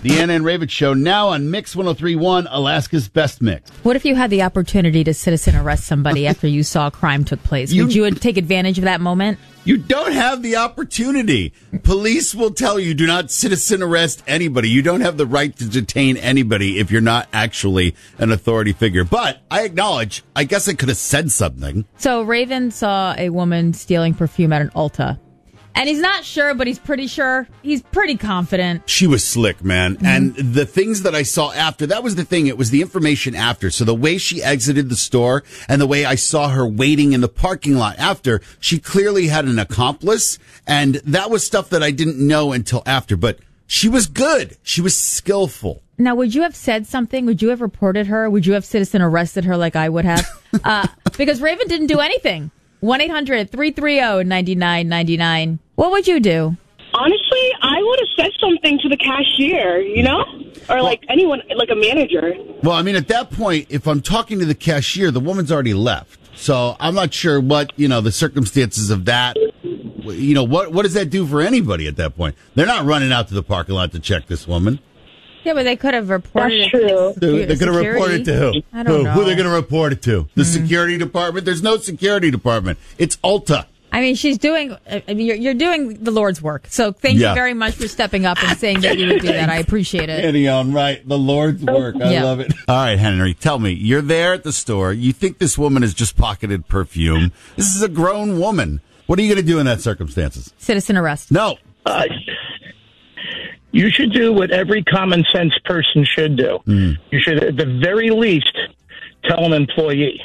The Anna and Raven Show, now on Mix 103.1, Alaska's Best Mix. What if you had the opportunity to citizen arrest somebody after you saw a crime took place? Would you take advantage of that moment? You don't have the opportunity. Police will tell you, do not citizen arrest anybody. You don't have the right to detain anybody if you're not actually an authority figure. But I acknowledge, I guess I could have said something. So Raven saw a woman stealing perfume at an Ulta. And he's not sure, but he's pretty sure. He's pretty confident. She was slick, man. Mm-hmm. And the things that I saw after, that was the thing. It was the information after. So the way she exited the store and the way I saw her waiting in the parking lot after, she clearly had an accomplice. And that was stuff that I didn't know until after. But she was good. She was skillful. Now, would you have said something? Would you have reported her? Would you have citizen arrested her like I would have? Because Raven didn't do anything. 1-800-330-9999. What would you do? Honestly, I would have said something to the cashier, you know? Or like anyone, like a manager. Well, I mean, at that point, if I'm talking to the cashier, the woman's already left. So I'm not sure what, the circumstances of that. What does that do for anybody at that point? They're not running out to the parking lot to check this woman. Yeah, but they could have reported it to They're going to report it to who? I don't know. Who are they going to report it to? The security department? There's no security department. It's Ulta. I mean, you're doing the Lord's work. So thank you very much for stepping up and saying that you would do that. I appreciate it. Henny on right. The Lord's work. I love it. All right, Henry, tell me. You're there at the store. You think this woman has just pocketed perfume. This is a grown woman. What are you going to do in that circumstances? Citizen arrest. No. You should do what every common sense person should do. You should, at the very least, tell an employee.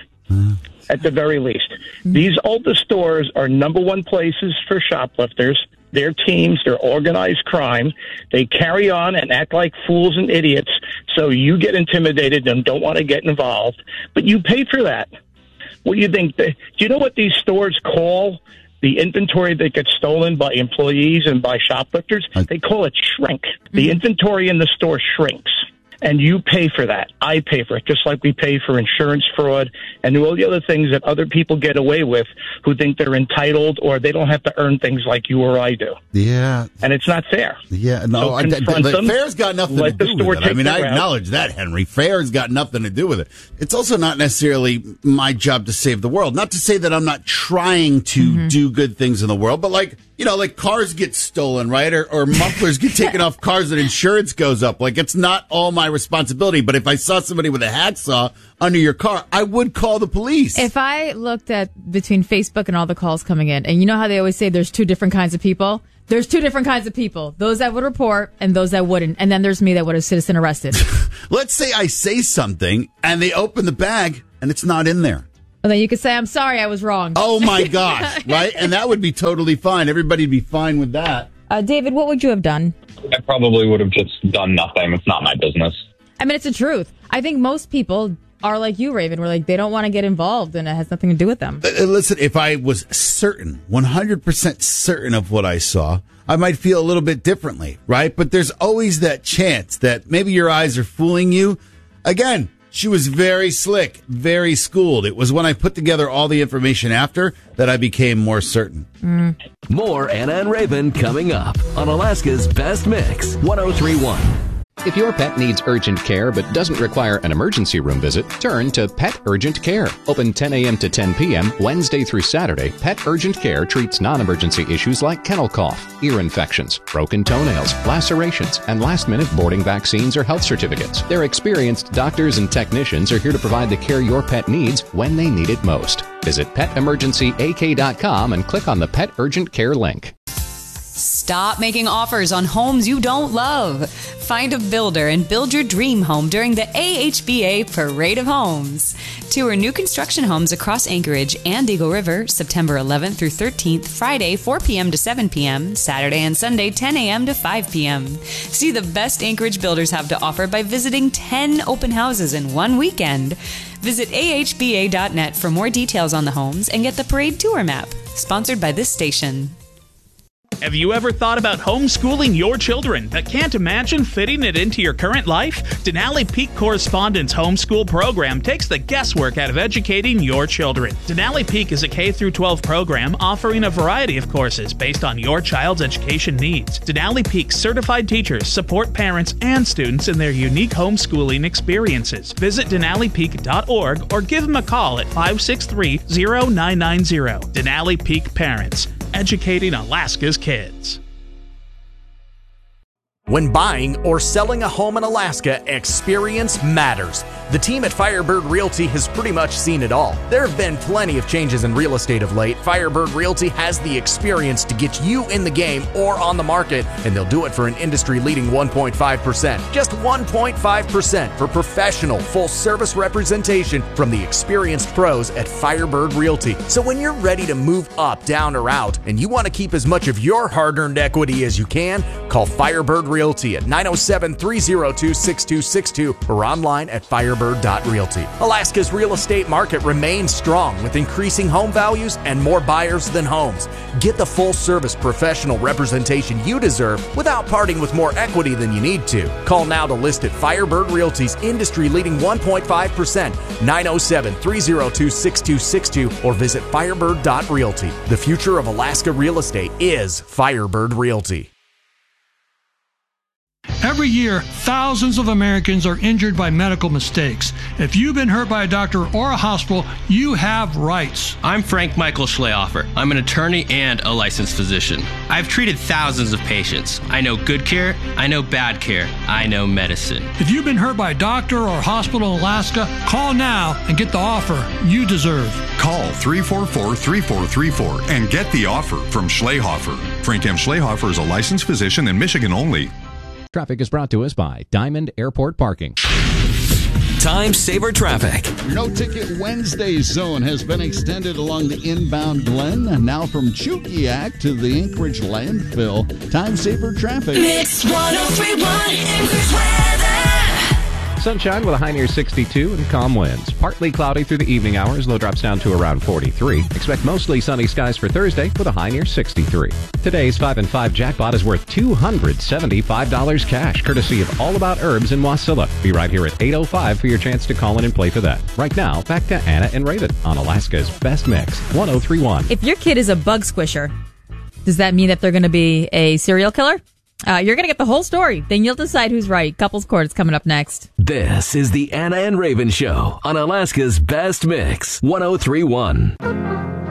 At the very least. These Ulta stores are number one places for shoplifters. Their teams, they're organized crime. They carry on and act like fools and idiots, so you get intimidated and don't want to get involved. But you pay for that. What do you think? Do you know what these stores call the inventory that gets stolen by employees and by shoplifters? They call it shrink. The inventory in the store shrinks, and you pay for that. I pay for it, just like we pay for insurance fraud and all the other things that other people get away with who think they're entitled or they don't have to earn things like you or I do. Yeah. And it's not fair. Yeah, no, fair's got nothing to do with it. I mean, I acknowledge that, Henry. Fair's got nothing to do with it. It's also not necessarily my job to save the world. Not to say that I'm not trying to do good things in the world, but like cars get stolen, right? Or mufflers get taken off cars and insurance goes up. Like, it's not all my responsibility. But if I saw somebody with a hacksaw under your car, I would call the police. If I looked at between Facebook and all the calls coming in, and you know how they always say there's two different kinds of people? There's two different kinds of people. Those that would report and those that wouldn't. And then there's me that would have citizen arrested. Let's say I say something and they open the bag and it's not in there. And then you could say, I'm sorry, I was wrong. Oh, my gosh, right? And that would be totally fine. Everybody'd be fine with that. David, what would you have done? I probably would have just done nothing. It's not my business. I mean, it's the truth. I think most people are like you, Raven, where like they don't want to get involved and it has nothing to do with them. Listen, if I was certain, 100% certain of what I saw, I might feel a little bit differently, right? But there's always that chance that maybe your eyes are fooling you. Again, she was very slick, very schooled. It was when I put together all the information after that I became more certain. More Anna and Raven coming up on Alaska's Best Mix, 103.1. If your pet needs urgent care but doesn't require an emergency room visit, turn to Pet Urgent Care. Open 10 a.m. to 10 p.m. Wednesday through Saturday, Pet Urgent Care treats non-emergency issues like kennel cough, ear infections, broken toenails, lacerations, and last-minute boarding vaccines or health certificates. Their experienced doctors and technicians are here to provide the care your pet needs when they need it most. Visit PetEmergencyAK.com and click on the Pet Urgent Care link. Stop making offers on homes you don't love. Find a builder and build your dream home during the AHBA Parade of Homes. Tour new construction homes across Anchorage and Eagle River, September 11th through 13th, Friday 4 p.m. to 7 p.m., Saturday and Sunday 10 a.m. to 5 p.m. See the best Anchorage builders have to offer by visiting 10 open houses in one weekend. Visit ahba.net for more details on the homes and get the parade tour map. Sponsored by this station. Have you ever thought about homeschooling your children but can't imagine fitting it into your current life? Denali Peak Correspondence Homeschool Program takes the guesswork out of educating your children. Denali Peak is a K-12 program offering a variety of courses based on your child's education needs. Denali Peak certified teachers support parents and students in their unique homeschooling experiences. Visit denalipeak.org or give them a call at 563-0990. Denali Peak Parents, educating Alaska's kids. When buying or selling a home in Alaska, experience matters. The team at Firebird Realty has pretty much seen it all. There have been plenty of changes in real estate of late. Firebird Realty has the experience to get you in the game or on the market, and they'll do it for an industry-leading 1.5%. Just 1.5% for professional, full-service representation from the experienced pros at Firebird Realty. So when you're ready to move up, down, or out, and you want to keep as much of your hard-earned equity as you can, call Firebird Realty at 907-302-6262 or online at firebird.realty. Alaska's real estate market remains strong with increasing home values and more buyers than homes. Get the full-service professional representation you deserve without parting with more equity than you need to. Call now to list at Firebird Realty's industry-leading 1.5%, 907-302-6262 or visit firebird.realty. The future of Alaska real estate is Firebird Realty. Every year, thousands of Americans are injured by medical mistakes. If you've been hurt by a doctor or a hospital, you have rights. I'm Frank Michael Schlehofer. I'm an attorney and a licensed physician. I've treated thousands of patients. I know good care, I know bad care, I know medicine. If you've been hurt by a doctor or hospital in Alaska, call now and get the offer you deserve. Call 344-3434 and get the offer from Schlehofer. Frank M. Schlehofer is a licensed physician in Michigan only. Traffic is brought to us by Diamond Airport Parking. Time Saver Traffic. No Ticket Wednesday zone has been extended along the inbound Glen, now from Chukiak to the Anchorage landfill. Time Saver Traffic. Mix 103.1 Anchorage weather. Sunshine with a high near 62 and calm winds. Partly cloudy through the evening hours. Low drops down to around 43. Expect mostly sunny skies for Thursday with a high near 63. Today's 5 and 5 jackpot is worth $275 cash, courtesy of All About Herbs in Wasilla. Be right here at 8:05 for your chance to call in and play for that. Right now, back to Anna and Raven on Alaska's Best Mix, 103.1. If your kid is a bug squisher, does that mean that they're going to be a serial killer? You're going to get the whole story. Then you'll decide who's right. Couples Court is coming up next. This is the Anna and Raven Show on Alaska's Best Mix, 103.1.